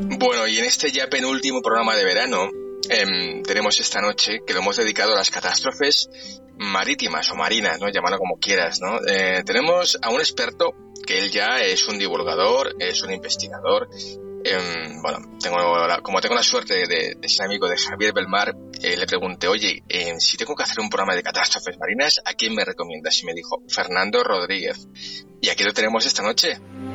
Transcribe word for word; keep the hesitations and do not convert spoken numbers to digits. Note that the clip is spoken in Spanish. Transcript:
Bueno, y en este ya penúltimo programa de verano, eh, tenemos esta noche que lo hemos dedicado a las catástrofes marítimas o marinas, ¿no? Llámalo como quieras, ¿no? Eh, tenemos a un experto que él ya es un divulgador, es un investigador. Eh, bueno, tengo la, como tengo la suerte de, de ser amigo de Javier Belmar, eh, le pregunté, oye, eh, si tengo que hacer un programa de catástrofes marinas, ¿a quién me recomiendas? Y me dijo, Fernando Rodríguez. Y aquí lo tenemos esta noche.